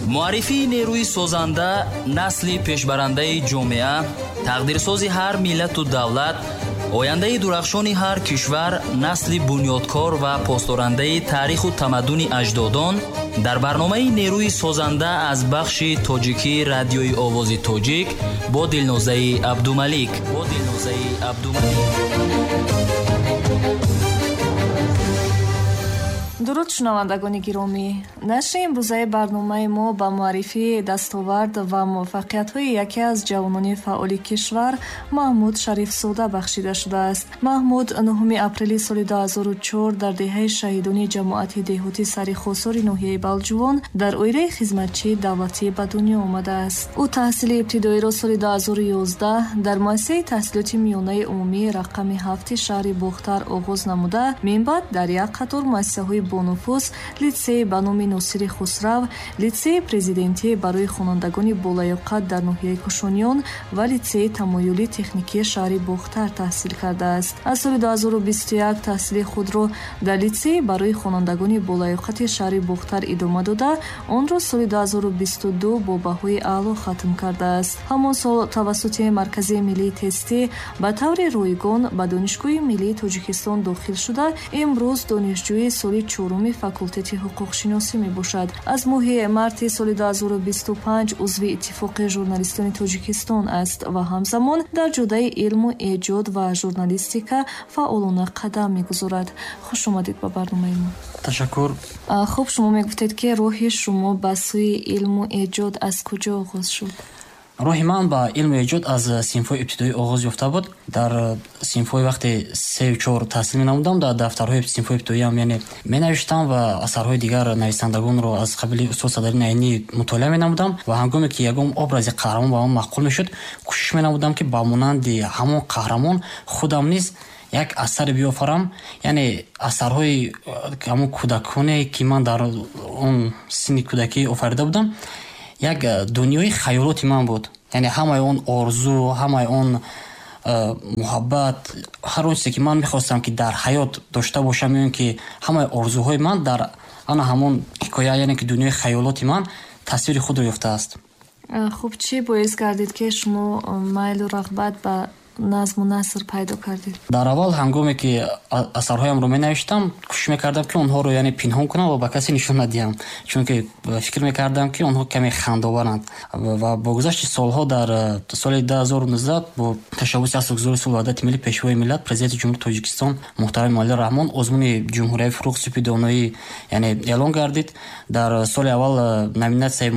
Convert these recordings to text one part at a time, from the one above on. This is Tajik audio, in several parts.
معرفی نیروی سازنده، نسل پیشبرنده جامعه، تقدیرسازی هر ملت و دولت، آینده درخشان هر کشور، نسل بنیادکار و پاسدارنده تاریخ و تمدن اجدادان در برنامه نیروی سازنده از بخش تاجیکی رادیوی آواز تاجیک با دلنوزه عبدالملیک. درود شنوندگان گرامی، نشر امروزه برنامه ما با معرفی دستاورد و موفقیت‌های یکی از جوانان فعال کشور محمود شریف زاده بخشیده شده است. محمود 9 اپریل سال 2004 در دهه شهیدان جماعت دهاتی سرخواسار ناحیه بلجوان در اویره خدمتچی دولتی به دنیا آمده است. او تحصیل ابتدایی را سال 2011 در مؤسسه تحصیلات میانه عمومی رقم 7 شهر باختر آغاز نموده، من بعد در یک قطار مؤسسه‌های بانفوس، لیسه به نام ناصر خسرو، لیسه پرزیدنتی برای خوانندگان بالیاقت در ناحیه کوشانیان و لیسه تمایلی تکنیکی شهر باختر تحصیل کرده است. از سال 2021 تحصیل خود را در لیسه برای خوانندگان بالیاقت شهر باختر ادامه داده، آن را سال 2022 با بهای اعلی ختم کرده است. همان سال توسط مرکز ملی تستی به طور رایگان به دانشگاه ملی تاجیکستان داخل شده، امروز دانشجوی سال 4 فاکولته حقوق شناسی می باشد. از ماه مارس سال 2025 عضو اتفاق ژورنالیستان تاجیکستان است و همزمان در جوده علم و ایجاد و ژورنالیستیکا فعالانه قدم می گذارد. خوش آمدید به برنامه ما. تشکر. خب شما می گفتید که راه شما به سوی علم و ایجاد از کجا آغاز شد؟ راه من با علم و ایجاد از صنف‌های ابتدایی آغاز یافته بود. در صنف‌های وقتی 3 و 4 تحصیل می‌نمودم، در دفترهای صنف‌های ابتدایی هم یعنی می‌نوشتم و اثرهای دیگر نویسندگان را از قبل استاد صدری نعینی مطالعه می‌نمودم و هنگامی که یگام ابراز قهرمان با من معقول می‌شد، کوشش می‌نمودم که با مانند همون قهرمان خودم نیز یک اثر بیافرم، یعنی اثرهای همون کودکانه که من در اون سن کودکی آفریده بودم یک دنیای خیالات من بود. یعنی همه اون آرزو، همه اون محبت، هر چیزی که من میخواستم که در حیات داشته باشم، یعنی که همه آرزوهای من در همون حکایه، یعنی که دنیای خیالات من تصویر خود رو یافته است. خب چی باعث کردید که شما میل و رغبت به نظم و نثر پیدا کردید؟ در اول هنگامی که اثرهایم رو می نوشتم کوشش میکردم که اونها رو یعنی پنهان کنم و به کسی نشون ندهم، چون که فکر میکردم که اونها کمی خندآورند. و با گذشت سالها در سال 2019 با تشبث اساسگذار سول وحدت ملی پیشوای ملت پرزیدنت جمهوری تاجیکستان محترم علی رحمان عضو جمهوری فروغ سپید دانایی یعنی اعلان گردید. در سال اول نامیناسیون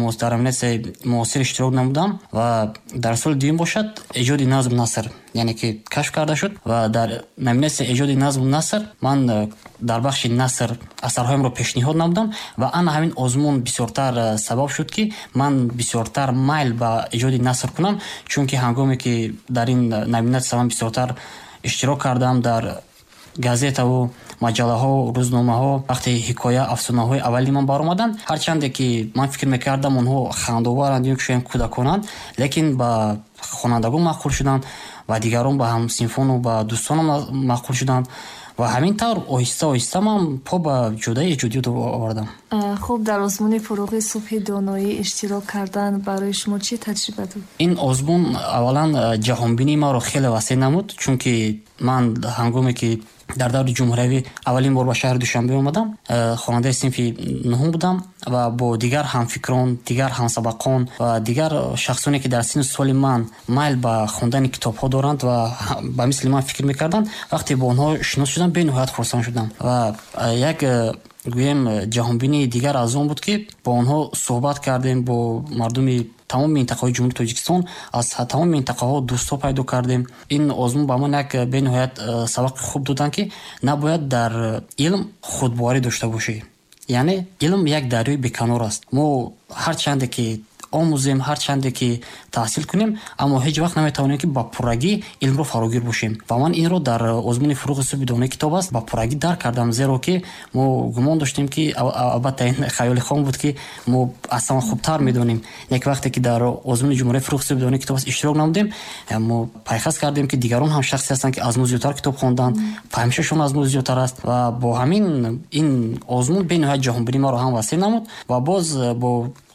معاصر اشتراک نمودم و در سال دوم باشد ایجاد نظم نثر یعنی که کشف کرده شد و در نامیناسیون ایجاد نظم و نثر من در بخش نثر اثرهایم رو پیشنهاد نمودم و همین آزمون بسیارتر سبب شد که من بسیارتر میل به ایجاد نثر کنم، چون که هنگامی که در این نامیناسیون بسیارتر اشتراک کردم در گازیتا و مجله ها و روزنامه ها، وقتی حکایه افسانه های اولی من بار اومدن، هرچند که من فکر میکردم اونها خندآورند یا شاید کودکانند، لیکن با خوانندگان معقول شدند و دیگران با هم صنفان و با دوستانم معقول شدند و همین طور آهسته آهسته من پا به جوده ایجادی رو آوردم. خب در آزمون فروغ صبح دانایی اشتراک کردن برای شما چی تجربه بود؟ این آزمون اولا جهانبینی ما رو خیلی وسیع نمود، چون که من هنگامی که در دور جمهوری اولین بار به شهر دوشنبه اومدم، خواننده صنف 9 بودم و با دیگر همفکران، دیگر همسبقان و دیگر شخصانی که در سن سال من میل به خواندن کتاب ها دارند و به مثل من فکر میکردند، وقتی با اونها شناس شدم به نهایت خرسند شدم و یک گویم جهانبینی دیگر از اون بود که با اونها صحبت کردیم، با مردم تمام منطقه جمهوری تاجیکستان از تمام منطقه ها دوستا پیدا کردیم. این آزمون با من یک به نهایت سبق خوب دادن که نباید در علم خودباری داشته باشی، یعنی علم یک دریای بیکنار است. ما هر چند که آموزیم، هر چند که تحصیل کنیم، اما هیچ وقت نمیتوانیم که با پرگی علم رو فراگیر باشیم و من این رو در آزمون فروغ صبح دانایی کتاب است با پرگی درک کردم، زیرا که ما گمان داشتیم که البته این خیال خام بود که ما اصلا خوبتر میدونیم. یک وقتی که در آزمون جمهوری فروغ صبح دانایی کتاب است اشتراک نمودیم، ما پیخست کردیم که دیگران هم شخصی هستند که از ما زیاتر کتاب خواندن، فهمششون از ما زیاتر است و با همین این آزمون به نهایت جهانبینی ما رو هم وسیع نمود و باز با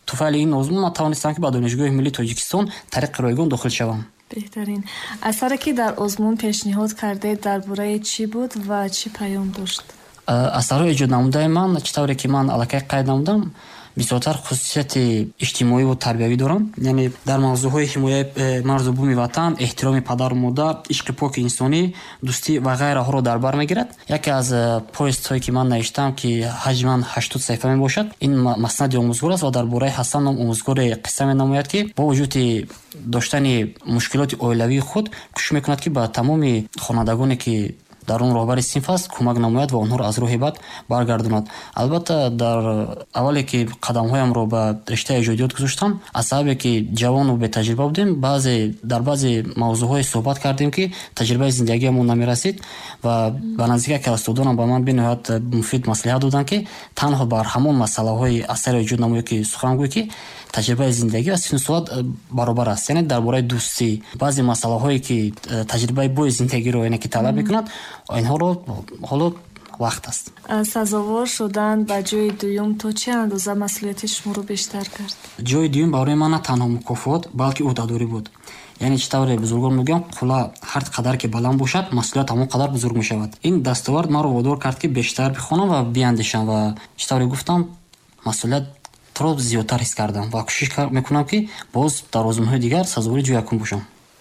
туфайли ин озмун ман тавонистам ки ба донишгоҳи миллии Тоҷикистон тариқи ройгон дохил шавам. беҳтарин. асаре ки дар озмун пешниҳод кардед дар бораи чӣ буд ва чӣ паём дошт? асарҳои эҷод намудаи ман чӣ тавре ки ман аллакай қайд намудам, бисёртар хусусияти иҷтимоӣ ва тарбиявӣ доранд. Яъне дар мавзӯъҳои ҳимояи марзу буми ватан, эҳтироми падару модар, ишқи поки инсонӣ, дӯстӣ ва ғайраҳоро дар бар мегирад. Яке аз повестҳое ки ман навиштам, ки ҳаҷми ман 80 саҳифа мебошад, ин маснади омӯзгор аст ва дар бораи Ҳасан ном омӯзгоре қисса менамояд, ки бо вуҷуди доштани мушкилоти оилавии худ кӯшиш мекунад, ки ба тамоми хонандагоне ки дар он роҳбари синф аст кӯмак намояд ва онҳоро аз роҳи бад баргардонад. Албатта дар аввале ки қадамҳоямро ба риштаи эҷодиёт гузоштам, аз сабабе ки ҷавону бетаҷриба будем, дар баъзе мавзӯъҳое суҳбат кардем, ки таҷрибаи зиндагиамон намерасид ва ба наздики яке аз устодонам ба ман бениҳоят муфид маслиҳат доданд, ки танҳо бар ҳамон масъалаҳои асари эҷод намоӣ, ки сухан гӯй, ки таҷрибаи зиндагӣ ва синну солат баробар аст. Яъне дар бораи дӯстӣ, баъзе масъалаҳое ки таҷрибаи бои зиндагиро яъне ки талаб мекунад, инҳоро ҳоло вақт аст. сазовор шудан ба ҷои дуюм то чӣ андоза масъулияти шуморо бештар кард? ҷои дуюм барои ман на танҳо мукофот, балки ӯҳдадорӣ буд. яъне чӣ тавре бузургон мегӯям, қулла ҳар қадар ки баланд бошад, масъулият ҳамон қадар бузург мешавад. ин дастовард маро водор кард, ки бештар бихонам ва биандешам ва чӣ тавре гуфтам, масъулият то зиёдтар ҳис кардам ва кӯшиш мекунам, ки боз дар озмунҳои дигар сазовори ҷои якум бошам.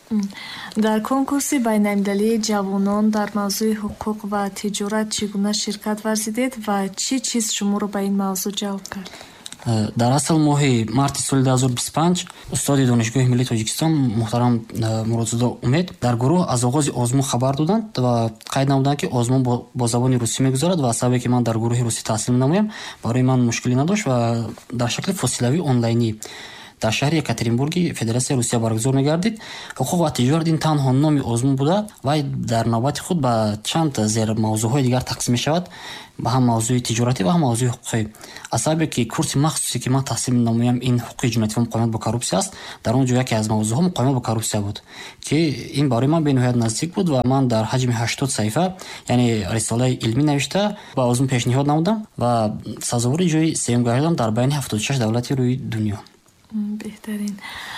дар конкурси байналмилалии ҷавонон дар мавзӯи ҳуқуқ ва тиҷорат чӣ гуна ширкат варзидед ва чӣ чиз шуморо ба ин мавзӯъ ҷалб кард? дар асл моҳи марти соли 2025 устоди донишгоҳи миллии Тоҷикистон муҳтарам Муродзода Умед дар гурӯҳ аз оғози озмун хабар доданд ва қайд намуданд, ки озмун бо забони русӣ мегузарад ва сабабе ки ман дар гурӯҳи русӣ таҳсил менамоям, барои ман мушкилӣ надошт ва дар шакли фосилавӣ онлайнӣ дар шаҳри Екатеринбурги Федератсияи Русия баргузор мегардид. ҳуқуқ ва тиҷорат ин танҳо номи озмун буда вай дар навбати худ ба чанд зер мавзӯъҳои дигар тақсим мешавад, ба ҳам мавзӯи тиҷоратӣ ва ҳам мавзӯи ҳуқуқӣ. аз сабабе ки курси махсусе ки ман таҳсил менамоям ин ҳуқуқи ҷиноятӣ ва муқоимат бо коррупсия аст, дар он ҷо яке аз мавзӯъҳо муқоимат бо коррупсия буд, ки ин барои ман бениҳоят наздик буд ва ман дар ҳаҷми 80 саҳифа, яъне рисолаи илмӣ навишта ба озмун пешниҳод намудам ва сазовори ҷои сеюм гардидам дар байни 76 давлати рӯи дунё. беҳтарин.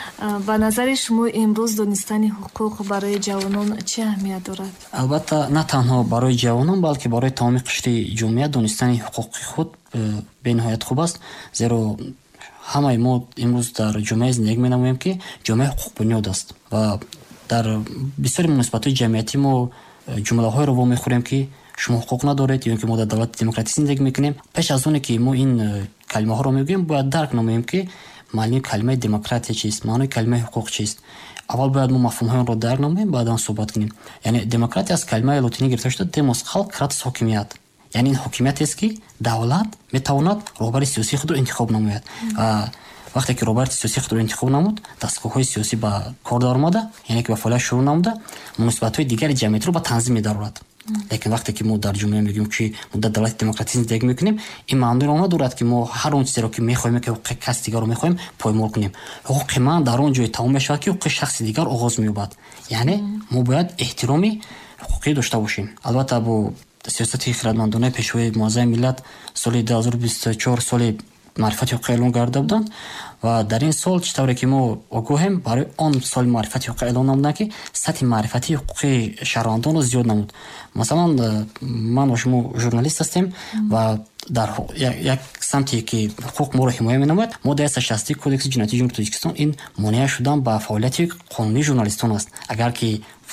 ба назари шумо имрӯз донистани ҳуқуқ барои ҷавонон чӣ аҳамият дорад? албатта на танҳо барои ҷавонон, балки барои тамоми қишри ҷомеа донистани ҳуқуқи худ бениҳоят хуб аст, зеро ҳамаи мо имрӯз дар ҷомеа зиндагӣ менамоем, ки ҷомеаи ҳуқуқбунёд аст ва дар бисёри муносибатҳои ҷамъиятӣ мо ҷумлаҳоеро вомехӯрем, ки шумо ҳуқуқ надоред ё ки мо дар давлати демократӣ зиндагӣ мекунем. пеш аз оне ки мо ин калимаҳоро мегӯем, бояд дарк намоем, ки маънои калимаи демократия чист, маънои калимаи ҳуқуқ чист. аввал бояд мо мафҳумҳоро дарк намоем, баъдан суҳбат кунем. яъне демократия аз калимаи лотинӣ гирифта шуда demos халқ kratos ҳокимият, яъне ин ҳокимияте ки давлат метавонад роҳбари сиёсии худро интихоб намояд. вақте ки роҳбари сиёсии худро интихоб намуд, дастгоҳҳои сиёсӣ ба кор даромада, яъне ки ба фаъолият шурӯъ намуда, муносибатҳои дигари ҷамъиятро ба танзим медарорад. лекин вақте ки мо дар ҷомеа мегӯем, ки мо дар давлати демократӣ зиндагӣ мекунем, ин маъноиро надорад, ки мо ҳар он чизеро ки мехоҳем, ки ҳуқуқи каси дигарро мехоҳем поймол кунем. ҳуқуқи ман дар он ҷое тамом мешавад, ки ҳуқуқи шахси дигар оғоз меёбад. яъне мо бояд эҳтироми ҳуқуқӣ дошта бошем. албатта бо сиёсати хиратмандонаи пешвои муаззами миллат соли 2024 соли маърифати ҳуқуқӣ эълон гарда буданд ва дар ин сол чӣ тавре ки мо огоҳем, барои он соли маърифати ҳуқуқӣ эълон намуданд, ки сатҳи маърифати ҳуқуқи шаҳрвандонро зиёд намуд. масалан ман ва шумо журналист ҳастем ва дар як самте ки ҳуқуқ моро ҳимоя менамояд, моддаи 160 кодекси ҷиноятии ҷумҳурии Тоҷикистон ин монеа шудан ба фаъолияти қонунии журналистон аст. агар ки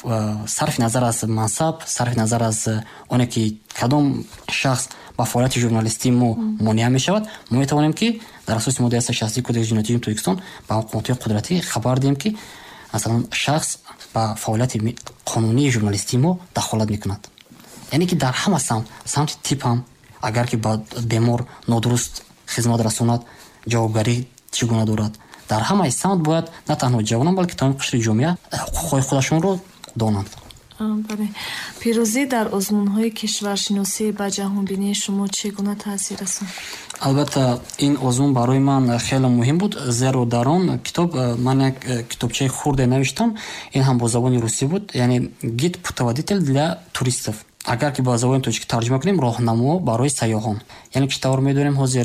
сарфи назар аз мансаб, сарфи назар аз оне ки кадом шахс ба фаъолияти журналистӣ мо монеа мешавад, мо метавонем ки дар асоси моддаи 160 кодекси ҷиноятии ҷумҳурии Тоҷикистон ба ҳукуматҳои қудратӣ хабар диҳем, ки масалан шахс ба фаъолияти қонунии журналистии мо дахолат мекунад. яъне ки дар ҳама самти типам, агар ки ба бемор нодуруст хизмат расонад, ҷавобгарӣ чӣ гуна дорад. дар ҳамаи самт бояд на танҳо ҷавонон, балки тамоми қишри ҷомеа ҳуқуқҳои худашонро донанд. пирӯзӣ дар озмунҳои кишваршиносӣ ба ҷаҳонбинии шумо чӣ гуна таъсир расонд? албатта ин озмун барои ман хеле муҳим буд, зеро дар он китоб ман як китобчаи хурде навиштам, ин ҳам бо забони русӣ буд, яъне гид путеводитель для туристов, агар ки ба забони тоҷикӣ тарҷума кунем, роҳнамо барои сайёҳон. Яъне кишвар медонем ҳозир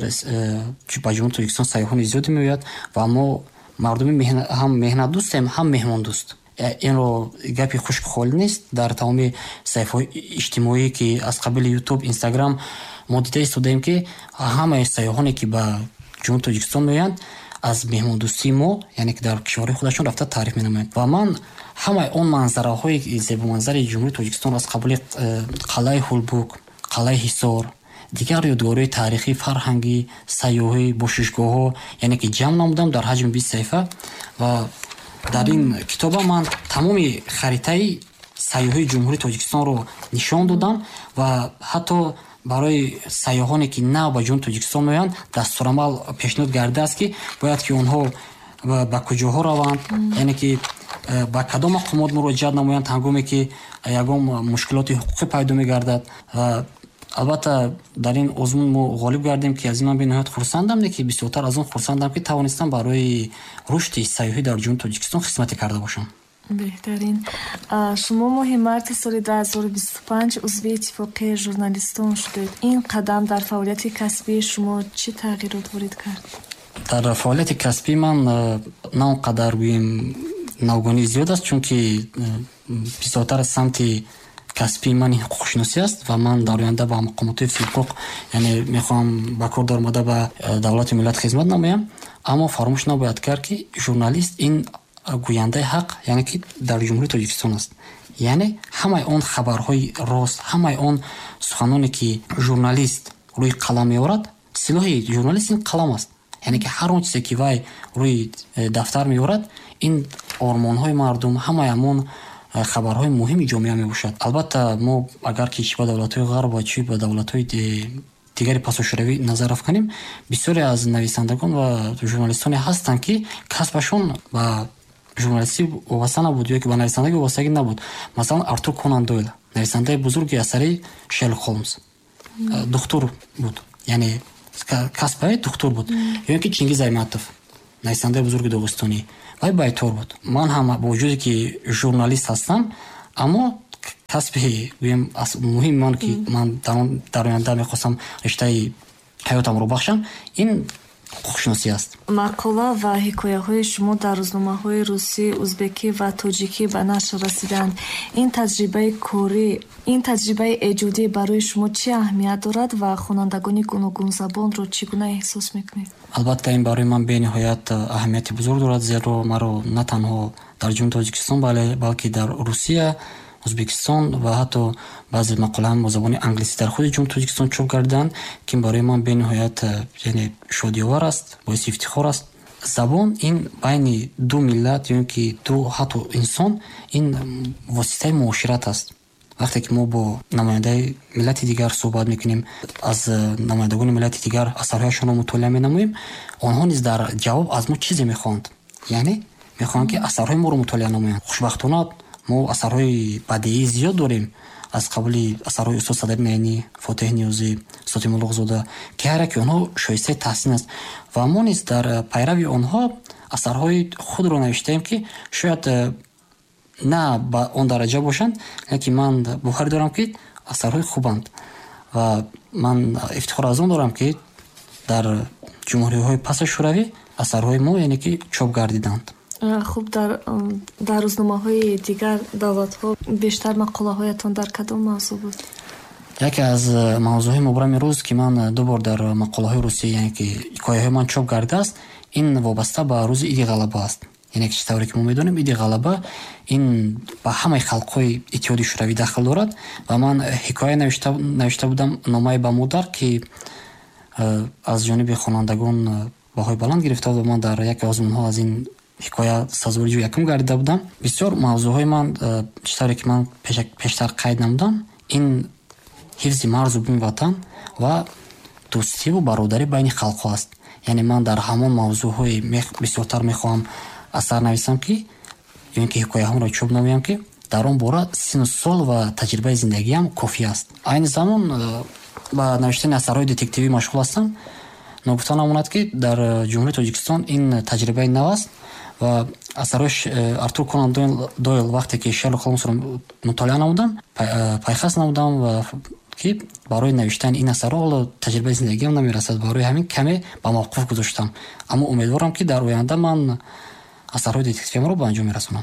ба ҷумҳури Тоҷикистон сайёҳони зиёде меояд ва мо мардуми ҳам меҳнатдӯстем, ҳам меҳмондӯст. инро гапи хушк хол нест. Дар тамоми саҳифаҳои иҷтимоӣ ки аз қабили YouTube, Instagram мо дида истодаем ки ҳамаи сайёҳоне ки ба ҷумҳури Тоҷикистон меоянд аз меҳмондӯстии мо, яъне ки дар кишвари худашон рафта таъриф менамоянд. Ва ман ҳамаи он манзараҳои зебоманзари ҷумҳури Тоҷикистон аз қабили қалъаи Ҳулбук, қалъаи Ҳисор, дигар ёдгориҳои таърихӣ, фарҳангӣ, сайёҳӣ, бошишгоҳҳо, яъне ки ҷамъ намудам дар ҳаҷми 20 саҳифа. Ва дар ин китоба ман тамоми харитаи сайёҳии ҷумҳури Тоҷикистонро нишон додам ва ҳатто барои сайёҳоне ки нав ба ҷумҳури Тоҷикистон меоянд дастурамал пешниҳод гардидааст ки бояд ки онҳо ба куҷоҳо раванд, яъне ки ба кадом мақомот муроҷиат намоянд ҳангоме ки ягон мушкилоти ҳуқуқӣ пайдо мегардад. ва албатта дар ин озмун мо ғолиб гардем ки аз ин ман бениҳоят хурсандам, ки бисёртар аз он хурсандам ки тавонистам барои рушди сайёҳӣ дар ҷумҳури Тоҷикистон хизмате карда бошам. беҳтарин. Шумо моҳи марти соли 2025 узви иттифоқи журналистон шудед. Ин қадам дар фаъолияти касбии шумо чӣ тағйирот ворид кард? дар фаъолияти касбии ман на он қадар гӯем навгонӣ зиёд аст, чунки бисёртар аз самти касбии мани ҳуқуқшиносӣ аст ва ман дар оянда ба мақомоти фиҳуқуқ, яъне мехоҳам ба кор даромада ба давлати миллат хизмат намоям. Аммо фаромӯш набояд кард ки журналист ин гӯяндаи ҳақ, яъне ки дар ҷумҳури Тоҷикистон аст. яъне ҳамаи он хабарҳои рост, ҳамаи он суханоне ки журналист рӯи қалам меорад, силоҳи журналист ин қалам аст. яъне ки ҳар он чизе ки вай рӯи дафтар меорад, ин ормонҳои мардум, ҳамаи ҳамон хабарҳои муҳими ҷомеа мебошад. албатта мо агар ки чӣ ба давлатҳои ғарб ва чӣ ба давлатҳои дигари пасошӯравӣ назар афканем, бисёре аз нависандагон ва журналистоне ҳастанд ки касбашон ба журналистӣ вобаста набуд ё ки ба нависандагӣ вобастагӣ набуд. Масалан, Артур Конан Дойл, нависандаи бузурги асари Шерлок Холмс, духтур буд, яъне касбаи духтур буд. ё ки Чингиз Айматов, нависандаи бузурги догистонӣ, вай байтор буд. Ман ҳам бо вуҷуде ки журналист ҳастам, аммо касби гӯем муҳим ман ки ман дар оянда мехостам риштаи ҳаётамро бахшам, ин ҳуқуқшиносӣ аст. мақола ва ҳикояҳои шумо дар рӯзномаҳои русӣ, узбекӣ ва тоҷикӣ ба нашр расиданд. Ин таҷрибаи корӣ, ин таҷрибаи эҷодӣ барои шумо чӣ аҳамият дорад ва хонандагони гуногунзабонро чӣ гуна эҳсос мекунед? албатта ин барои ман бениҳоят аҳамияти бузург дорад, зеро маро на танҳо дар ҷумҳури Тоҷикистон, балки дар Русия, Ӯзбекистон ва ҳатто баъзе мақолаҳо бо забони англисӣ дар худи ҷумҳури Тоҷикистон чоп гардиданд, ки барои ман бениҳоят яъне шодиовар аст, боиси ифтихор аст. Забон ин байни ду миллат ё ки ду ҳатто инсон, ин воситаи муошират аст. вақте ки мо бо намояндаи миллати дигар суҳбат мекунем, аз намояндагони миллати дигар асарҳояшонро мутолиа менамоем, онҳо низ дар ҷавоб аз мо чизе мехоҳанд, яъне мехоҳанд ки асарҳои моро мутолиа намоянд. хушбахтона мо асарҳои бадеӣ зиёд дорем, аз қабили асарҳои устод Садари Меъинӣ, Фотеҳ Ниёзӣ, Сотим Улуғзода, ки ҳар яке онҳо шоистаи таҳсин аст ва мо низ дар пайрави онҳо асарҳои худро навиштаем, ки шояд на ба он дараҷа бошанд, лекин ман бовар дорам ки асарҳои хубанд ва ман ифтихор аз он дорам ки дар ҷумҳуриҳои пасашӯравӣ асарҳои мо яъне ки чоп гардиданд. хуб, дар рӯзномаҳои дигар давлатҳо бештар мақолаҳоятон дар кадом мавзӯъ буд? яке аз мавзӯъҳои мубрами рӯз ки ман ду бор дар мақолаҳои русӣ, яъне ки ҳикояҳои ман чоп гардидааст, ин вобаста ба рӯзи Иди Ғалаба аст. яъне ки чӣ тавре ки мо медонем, Иди Ғалаба ин ба ҳамаи халқҳои Иттиҳоди Шӯравӣ дахл дорад ва ман ҳикоя навишта будам, номаи ба модар, ки аз ҷониби хонандагон баҳои баланд гирифта буд. Ман дар яке озмунҳо аз ин ҳикоя сазовари ҷӯ якум гардида будам. бисёр мавзӯъҳои ман чӣ тавре ки ман пештар қайд намудам, ин ҳифзи марзу бин ватан ва дӯстиву бародарӣ байни халқҳо аст. яъне ман дар ҳамон мавзӯъҳои бисёртар мехоҳам асар нависам, ки ё ин ки ҳикояҳамро чоп намоям, ки дар он бора сину сол ва таҷрибаи зиндагиам кофӣ аст. айни замон ба навиштани асарҳои детективӣ машғул ҳастам. ногуфта намонад, ки дар ҷумҳури Тоҷикистон ин таҷрибаи нав аст ва асарош Артур Конан Дойл вақте ки Шерлок Холмсро мутолиа намудам, пайхас намудам ва ки барои навиштани ин асарро таҷрибаи зиндагиам намерасад, барои ҳамин каме ба мавқуф гузоштам. Аммо умедворам ки дар оянда ман асарҳои детективиамро ба анҷом мерасонам.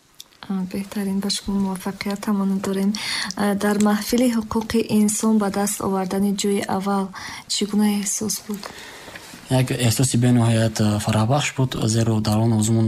беҳтарин, ба шумо муваффақиятамон дорем. дар маҳфили ҳуқуқи инсон ба даст овардани ҷойи аввал чӣ гуна эҳсос буд? як эҳсоси бениҳоят фараҳбахш буд, зеро дар он озмун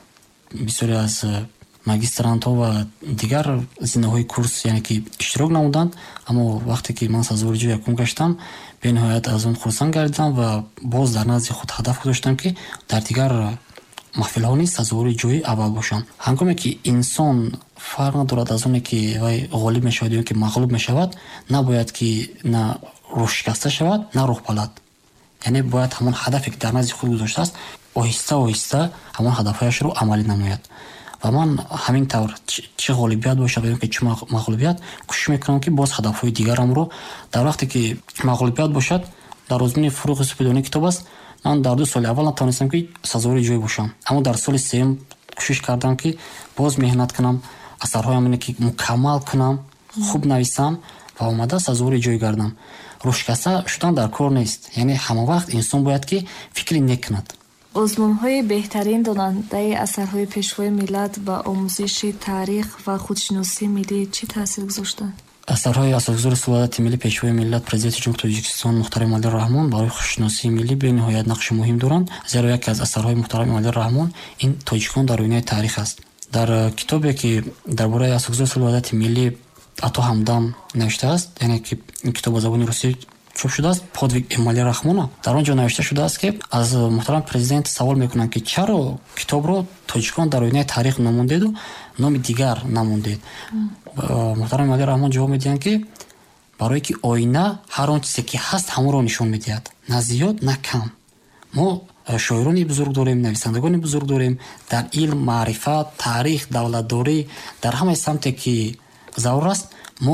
бисёре аз магистрантҳо ва дигар зиндаҳои курс яъне ки иштирок намуданд, аммо вақте ки ман сазовари ҷойи якум гаштам, бениҳоят аз он хурсанд гардидам ва боз дар назди худ ҳадаф гузоштам ки дар дигар маҳфилҳо низ сазовари ҷойи аввал бошам. ҳангоме ки инсон фарқ надорад аз оне ки вай ғолиб мешавад ё ки мағлуб мешавад, набояд ки на рӯҳ шикаста шавад, на рӯҳ балад. яъне бояд ҳамон ҳадафе ки дар назди худ гузоштааст оҳиста оҳиста ҳамон ҳадафҳояшро амалӣ намояд. ва ман ҳамин тавр чӣ ғолибият бошад ё ки чӣ мағлубият кӯшиш мекунам ки боз ҳадафҳои дигарамро дар вақте ки мағлубият бошад, дар озмуни фуруғи супидонии китоб аст, ман дар 2 соли аввал натавонистам ки сазовари ҷой бошам, аммо дар соли сеюм кӯшиш кардам ки боз меҳнат кунам, асарҳоямро ки мукаммал кунам, хуб нависам ва омада сазовари ҷой гардам. рӯшкаста шудан дар кор нест, яъне ҳама вақт инсон бояд ки фикри нек кунад. озмунҳои беҳтарин донандаи асарҳои пешвои миллат ба омӯзиши таърих ва худшиносии миллӣ чӣ таъсир гузоштанд? асарҳои асосгузори салодати миллӣ пешвои миллат президенти ҷумҳурии Тоҷикистон муҳтарам Эмомалӣ Раҳмон барои худшиносии миллӣ бениҳоят нақши муҳим доранд, зеро яке аз асарҳои муҳтарам Эмомалӣ Раҳмон ин тоҷикон дар оинаи таърих аст. дар китобе ки дар бораи асосгузори салодати миллӣ Ато Ҳамдам навиштааст, яъне ки ин китоб ба забони русӣ чоп шудааст, подвиг Эмомалӣ Раҳмона. дар он ҷо навишта шудааст ки аз муҳтарам президент савол мекунанд ки чаро китобро тоҷикон дар оинаи таърих номондеду номи дигар намондед. муҳтарам Эмомалӣ Раҳмон ҷавоб медиҳанд ки барое ки оина ҳар он чизе ки ҳаст ҳамонро нишон медиҳад, на зиёд на кам. мо шоирони бузург дорем, нависандагони бузург дорем дар илм, маърифат, таърих, давлатдорӣ, дар ҳамаи самте ки зарур аст. мо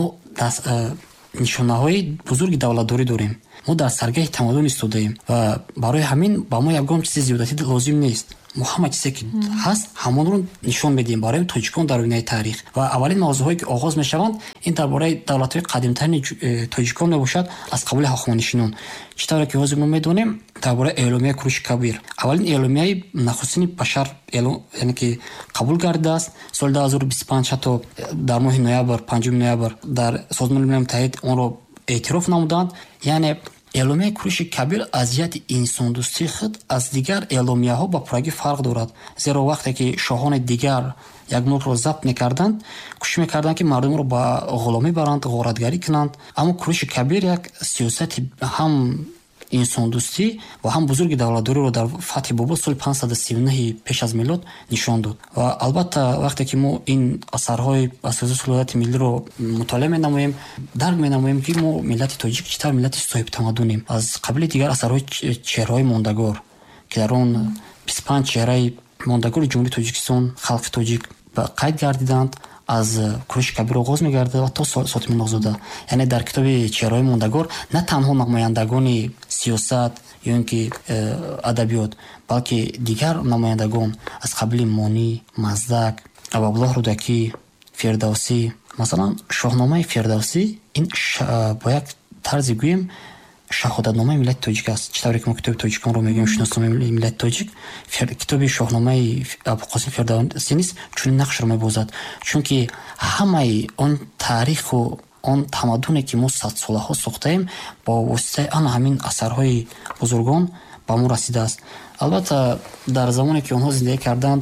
нишонаҳои бузурги давлатдорӣ дорем. мо дар саргаҳи тамаддун истодаем ва барои ҳамин ба мо ягон чизи зиёдатӣ лозим нест. мо ҳама чизе ки ҳаст ҳамонро нишон медиҳем барои тоҷикон дар оинаи таърих. ва аввалин мавзӯъҳое ки оғоз мешаванд ин дар бораи давлатҳои қадимтарини тоҷикон мебошад аз қабули ҳохонишинон. чӣ тавре ки ҳозир мо медонем дар бораи эъломияи Куруши Кабир, аввалин эъломияи нахустини башар яъне ки қабул гардидааст соли 2025 ҳатто дар моҳи ноябр 5 ноябр дар Созмони Милали Муттаҳид онро эътироф намуданд. яъне эъломияи Куруши Кабир аз ҷиҳати инсондӯстии худ аз дигар эъломияҳо ба пуррагӣ фарқ дорад, зеро вақте ки шоҳони дигар як мулкро забт мекарданд, кӯшиш мекарданд ки мардумро ба ғуломӣ баранд, ғоратгарӣ кунанд. аммо Куруши Кабир як сиёсати ҳам инсондӯстӣ ва ҳам бузурги давлатдориро дар фатҳи Бобол соли 539 пеш аз милод нишон дод. ва албатта вақте ки мо ин асарҳои асоси салодати миллиро мутолиа менамоем, дарк менамоем ки мо миллати тоҷик чӣ тавр миллати соҳибтамаддунем. аз қабили дигар асарҳои чеҳраҳои мондагор ки дар он 25 чеҳраи мондагори ҷумҳурии Тоҷикистон халқи тоҷик ба қайд гардиданд, аз Куруши Кабир оғоз мегардад ва то Сотими Нуғзода. яъне дар китоби чеҳраҳои мондагор на танҳо намояндагони сиёсат ё ин ки адабиёт, балки дигар намояндагон аз қабили Монӣ, Маздак, Абабуллоҳ Рӯдакӣ, Фирдавсӣ. масалан шоҳномаи Фирдавсӣ ин бо як тарзи гӯем шаҳодатномаи миллати тоҷик аст. чӣ тавре ки мо китоби тоҷиконро мегӯем шиноснаmoи миллати тоҷик, китоби шоҳномаи Абулқосим Фирдавсӣ низ чунин нақшро мебозад, чунки ҳамаи он таъриху он тамаддуне ки мо садсолаҳо сохтаем бо воситаи ана ҳамин асарҳои бузургон ба мо расидааст. албатта дар замоне ки онҳо зиндагӣ карданд,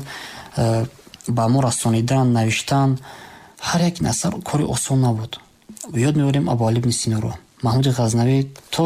ба мо расонидан, навиштан ҳар як асар кори осон набуд. ёд меорем Абуалӣ ибн Синоро, Маҳмуди Ғазнавӣ то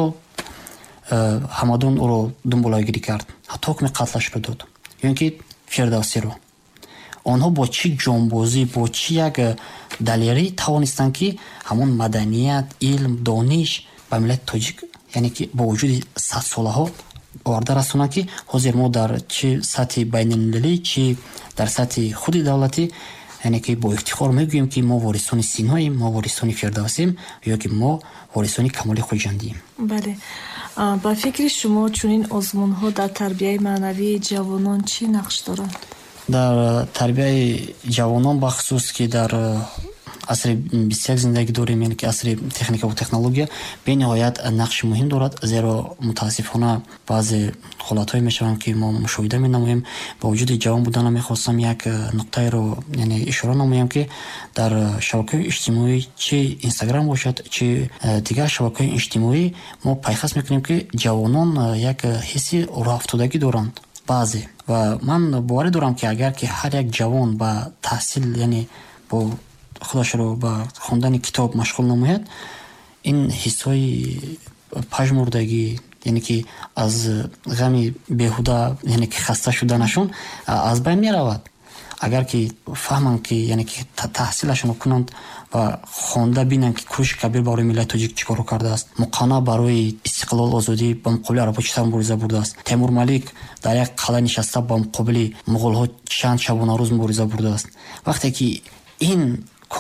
ҳамадон ӯро дунболагирӣ кард, ҳатто ҳукми қатлашро дод. ё ин ки Фирдавсиро онҳо бо чӣ ҷонбозӣ, бо чӣ як далерӣ тавонистанд ки ҳамон маданият, илм, дониш ба миллати тоҷик яъне ки бо вуҷуди садсолаҳо оварда расонанд ки ҳозир мо дар чӣ сатҳи байналмилалӣ, чӣ дар сатҳи худи давлатӣ яъне ки бо ифтихор мегӯем ки мо ворисони Синоем, мо ворисони Фирдавсием ё ки мо ворисони Камоли Хоҷандием. бале, ба фикри шумо чунин озмунҳо дар тарбияи маънавии ҷавонон чӣ нақш доранд? дар тарбияи ҷавонон бахусус ки дар асри 21 зиндагӣ дорем, яъне ки асри техника ва технология бениҳоят нақши муҳим дорад, зеро мутаассифона баъзе ҳолатҳое мешаванд ки мо мушоҳида менамоем. Бо вуҷуди ҷавон будана мехостам як нуқтаеро яъне ишора намоям ки дар шабакаҳои иҷтимоӣ чи Инстаграм бошад, чи дигар шабакаҳои иҷтимоӣ мо пайхас мекунем ки ҷавонон як ҳисси роҳафтодагӣ доранд баъзе, ва ман боварӣ дорам ки агар ки ҳар як ҷавон ба таҳсил яъне бо худашро ба хондани китоб машғул намояд, ин ҳиссҳои пажмурдагӣ, яъне ки аз ғами беҳуда, яъне ки хаста шуданашон аз байн меравад. агар ки фаҳманд ки яъне ки таҳсилашонро кунанд ва хонда бинанд ки кӯши кабир барои миллати тоҷик чӣ коро кардааст, муқанна барои истиқлол озодӣ ба муқобили арабҳо чӣ тавр мубориза бурдааст, Темур Малик дар як қалъа нишаста ба муқобили муғулҳо чанд шабонарӯз мубориза бурдааст. вақте ки ин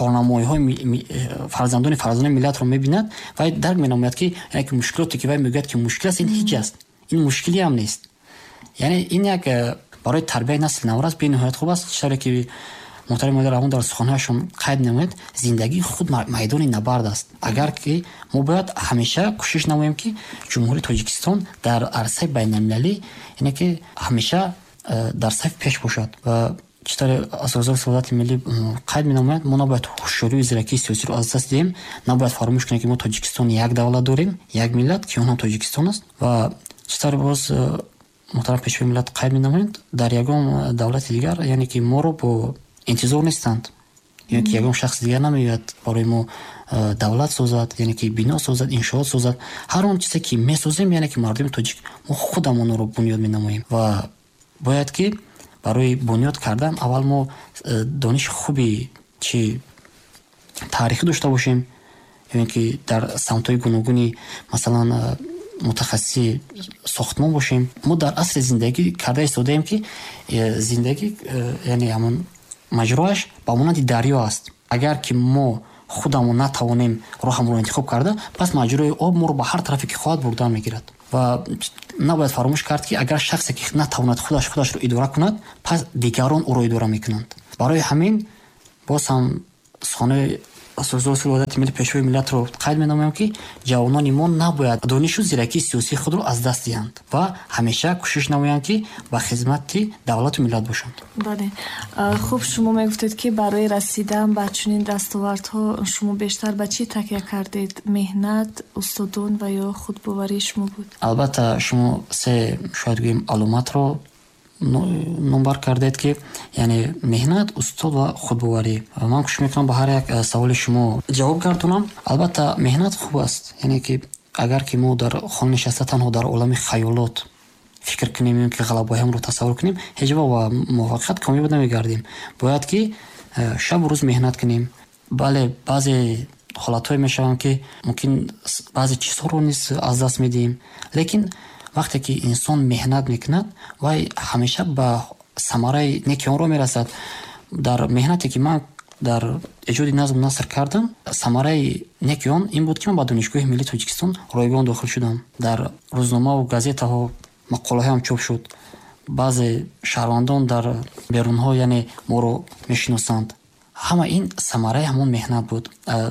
корнамоиҳои фарзандони миллатро мебинад, вай дарк менамояд ки яке мушкилоте ки вай мегӯяд ки мушкил аст, ин ҳеҷ аст, ин мушкилӣ ҳам нест. яъне ин як барои тарбияи насли навр аст, бениҳоят хуб аст. чисторе ки муҳтарам Модар Равон дар суханҳояшон қайд намояд, зиндагии худ майдони набард аст. агар ки мо бояд ҳамеша кӯшиш намоем ки ҷумҳурии Тоҷикистон дар арсаи байналмилалӣ, яъне ки ҳамеша дар сафи пеш бошад. ва читаре асосзори Саодати миллӣ қайд менамояд, мо набояд ҳушёрию зиракии сиёсиро аз даст диҳем, набояд фаромӯш кунем ки мо Тоҷикистон як давлат дорем, як миллат, ки он ҳам Тоҷикистон аст. ва читаре боз муҳтарам пешвои миллат қайд менамоянд, дар ягон давлати дигар, яъне ки моро бо интизор нестанд, яъне ки ягон шахси дигар намеояд барои мо давлат созад, яъне ки бино созад, иншоот созад. ҳар он чизе ки месозем, яъне ки мардуми тоҷик мо худам онро бунёд менамоем. ва бояд ки барои бунёд кардан аввал мо дониши хуби чи таърихӣ дошта бошем, яъне ки дар самтҳои гуногуни масалан мутахассиси сохтмон бошем. мо дар асри зиндагӣ карда истодаем ки зиндагӣ яъне ҳамон маҷроаш ба монанди дарё аст. агар ки мо худамон натавонем роҳамро интихоб карда, пас маҷрои об моро ба ҳар тарафе ки хоҳад бурдан мегирад. ва набояд фаромӯш кард ки агар шахсе ки натавонад худашро идора кунад, пас дигарон ӯро идора мекунанд. барои ҳамин боз ҳам суханои асосзори Саодати миллӣ пешвои миллатро қайд менамоям ки ҷавонони мо набояд донишу зиракии сиёсии худро аз даст диҳанд ва ҳамеша кӯшиш намоянд ки ба хизмати давлату миллат бошанд. бале, хуб, шумо мегуфтед ки барои расидан ба чунин дастовардҳо шумо бештар ба чӣ такя кардед? меҳнат, устодон ва ё худбоварии шумо буд? албатта шумо се шояд гӯем аломатро номбар кардед ки яъне меҳнат, устод ва худбоварӣ. ман кӯшиш мекунам ба ҳар як саволи шумо ҷавоб гардонам. албатта меҳнат хуб аст, яъне ки агар ки мо дар хона нишаста танҳо дар олами хаёлот фикр кунем ки ғалабаҳоямро тасаввур кунем, ҳеҷ вақт ба муваффақият комёб намегардем. бояд ки шабу рӯз меҳнат кунем. бале, баъзе ҳолатҳое мешаванд ки мумкин баъзе чизҳоро низ аз даст медиҳем, лекин вақте ки инсон меҳнат мекунад, вай ҳамеша ба самараи неки онро мерасад. дар меҳнате ки ман дар эҷоди назм наср кардам, самараи неки он ин буд ки ман ба Донишгоҳи Миллии Тоҷикистон ройгон дохил шудам. дар рӯзномаву газетаҳо мақолаҳоям чоп шуд. баъзе шаҳрвандон дар берунҳо яъне моро мешиносанд. ҳама ин самараи ҳамон меҳнат буд.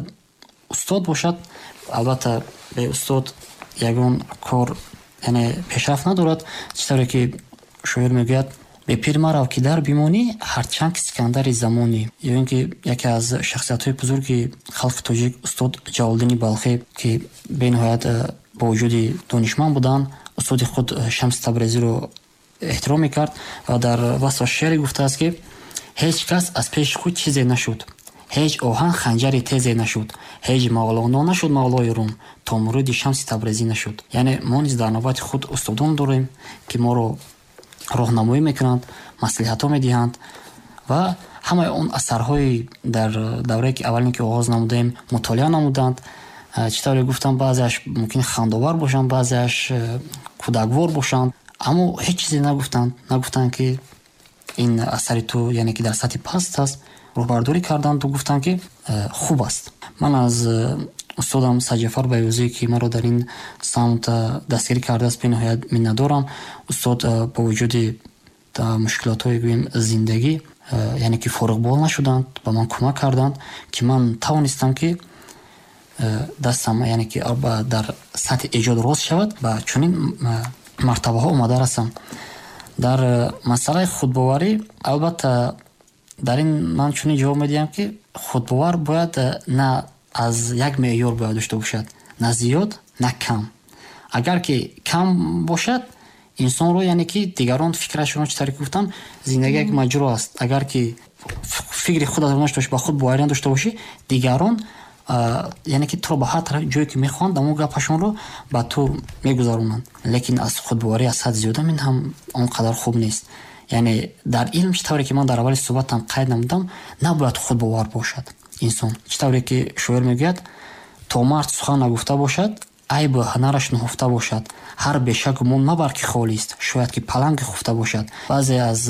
устод бошад, албатта бе устод ягон кор яъне пешрафт надорад. чӣ тавре ки шоир мегӯяд, бе пир марав ки дар бимонӣ, ҳарчанд ки сикандари замонӣ. ё ин ки яке аз шахсиятҳои бузурги халқи тоҷик, устод Ҷалолиддини Балхӣ, ки бениҳоят бо вуҷуди донишманд буданд, устоди худ Шамси Табрезиро эҳтиром мекард ва дар васфаш шеъре гуфтааст ки ҳеҷ кас аз пеши худ чизе нашуд, ҳеҷ оҳан ханҷари тезе нашуд, ҳеҷ мавлоно нашуд мавлои Рум, то муриди Шамси Табрезӣ нашуд. яъне мо низ дар навбати худ устодон дорем ки моро роҳнамоӣ мекунанд, маслиҳатҳо медиҳанд ва ҳамаи он асарҳои дар даврае ки аввалин ки оғоз намудаем мутолиа намуданд. чӣ тавре гуфтам, баъзеаш мумкин хандовар бошанд, баъзеаш кӯдаквор бошанд, аммо ҳеҷ чизе нагуфтанд ки ин асари ту яъне ки дар сатҳи паст аст. роҳбардорӣ карданду гуфтанд ки хуб аст. ман аз устодам Саидҷафар Байёзӣ ки маро дар ин самт дастгирӣ кардааст бениҳоят миннатдорам. устод бо вуҷуди мушкилотҳои гӯем зиндагӣ яъне ки фориғбол нашуданд, ба ман кӯмак карданд ки ман тавонистам ки дастам яъне ки дар сатҳи эҷод рост шавад ба чунин мартабаҳо омада расам. дар масъалаи худбоварӣ албатта дар ин ман чунин ҷавоб медиҳам ки худбовар бояд на аз як меъёр бояд дошта бошад, на зиёд, на кам. агар ки кам бошад инсонро яъне ки дигарон фикрашонро чӣ тариқ гуфтам зиндагӣ як маҷрӯ аст. агар ки фикри худатро надошта бошӣ ба худ боварӣ надошта бошӣ дигарон яъне ки туро ба ҳар тараф ҷое ки мехоҳанд амн гапашонро ба ту мегузаронанд. лекин аз худбоварӣ аз ҳад зиёда мин ҳам он қадар хуб нест. яъне дар илм чӣ тавре ки ман дар аввали суҳбатам қайд намудам набояд худбовар бошад инсон. чӣ тавре ки шоир мегӯяд то мард сухан нагуфта бошад айбу ҳанараш нуҳуфта бошад, ҳар бешак гумон мабар ки холист, шояд ки паланг хуфта бошад. баъзе аз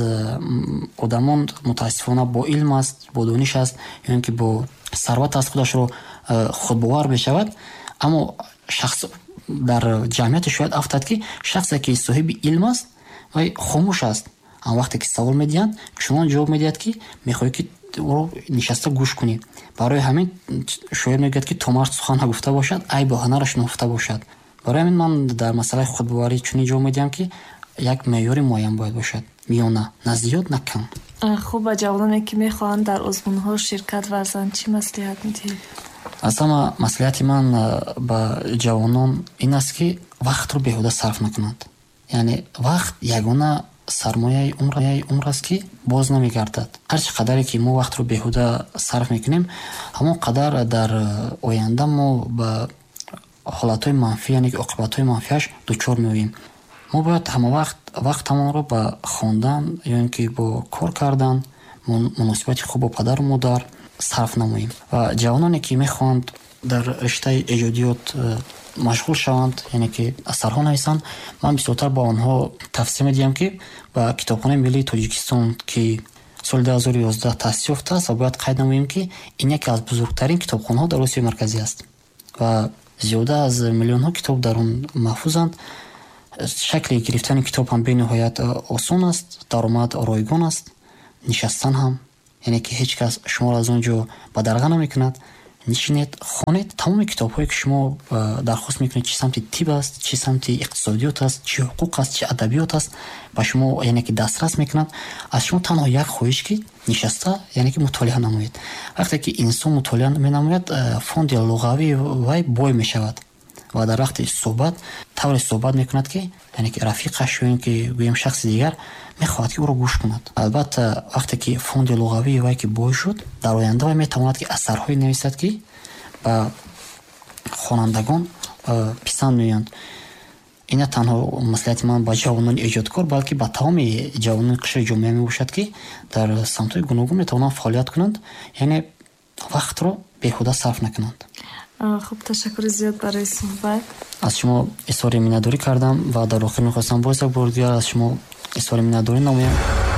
одамон мутаассифона бо илм аст, бо дониш аст ё ин ки бо сарват аст худашро худбовар мешавад, аммо шахс дар ҷамъияте шояд афтад ки шахсе ки соҳиби илм аст вай хомӯш аст. ам вақте ки савол медиҳанд чунон ҷавоб медиҳад ки мехоҳӣ ки ӯро нишаста гӯш кунӣ. барои ҳамин шоир мегӯяд ки то мард сухан нагуфта бошад айбу ҳанараш нуҳуфта бошад. барои ҳамин ман дар масъалаи худбоварӣ чунин ҷавоб медиҳам ки як меъёри муайян бояд бошад, миёна, на зиёд на кам. хуб ба ҷавононе ки мехоҳанд дар озмунҳо ширкат варзанд чӣ маслиҳат медиҳед? аз ҳама маслиҳати ман ба ҷавонон ин аст ки вақтро беҳуда сарф накунанд. яъне вақт ягона сармояи умр аст ки боз намегардад. ҳар чӣ қадаре ки мо вақтро беҳуда сарф мекунем ҳамон қадар дар оянда мо ба ҳолатҳои манфӣ яъне ки оқибатҳои манфиаш дучор меоем. мо бояд ҳама вақтамонро ба хондан ё ин ки бо кор кардан муносибати хуб бо падару модар сарф намоем. ва ҷавононе ки мехоҳанд дар риштаи эҷодиёт машғул шаванд яъне ки асарҳо нависанд ман бисёртар ба онҳо тавсия медиҳам ки ба китобхонаи миллии Тоҷикистон ки соли 2011 таъсис ёфтааст ва бояд қайд намоем ки ин яке аз бузургтарин китобхонаҳо дар Осиёи Марказӣ аст ва зиёда аз миллионҳо китоб дар он маҳфузанд. шакли гирифтани китоб ҳам бениҳоят осон аст, даромад ройгон аст, нишастан ҳам яъне ки ҳеҷ кас шуморо аз он ҷо ба дарға намекунад. нишинед, хонед, тамоми китобҳое ки шумо дархост мекунед, чӣ самти тиб аст, чӣ самти иқтисодиёт аст, чӣ ҳуқуқ аст, чӣ адабиёт аст, ба шумо яъне ки дастрас мекунад. аз шумо танҳо як хоҳиш ки нишаста яъне ки мутолиа намоед. вақте ки инсон мутолиа менамояд фонди луғавии вай бой мешавад ва дар вақти суҳбат тавре суҳбат мекунад ки яъне ки рафиқаш ё ин ки гӯем шахси дигар мехоҳад ки ӯро гӯш кунад. албатта вақте ки фонди луғавии вай ки бой шуд дар оянда вай метавонад ки асарҳое нависад ки ба хонандагон писанд меоянд. ин не танҳо маслиҳати ман ба ҷавонони эҷодкор балки ба тамоми ҷавонони қишри ҷомеа мебошад ки дар самтҳои гуногун метавонанд фаъолият кунанд, яъне вақтро беҳуда сарф накунанд. хуб, ташаккури зиёд барои суҳбат. аз шумо изҳори миннатдорӣ кардам ва дар охир мехостам боз як бор дигар аз шумо изҳори миннатдорӣ намоям.